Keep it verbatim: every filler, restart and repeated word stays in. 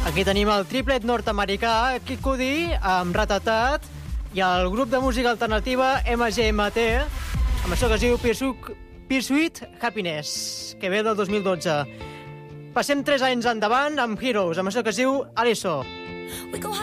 Aquí tenim el triplet nord-americà Kid Cudi amb Ratatat i el grup de música alternativa M G M T amb això que es diu Pursuit Happiness, que ve del dos mil dotze. Passem tres anys endavant amb Heroes, amb això que es diu Aliso.